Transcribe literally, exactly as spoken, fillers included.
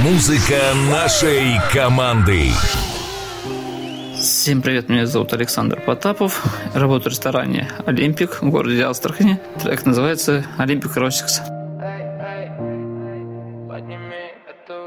Музыка нашей команды. Всем привет, меня зовут Александр Потапов. Работаю в ресторане «Олимпик» в городе Астрахани. Трек называется «Olympic Roses».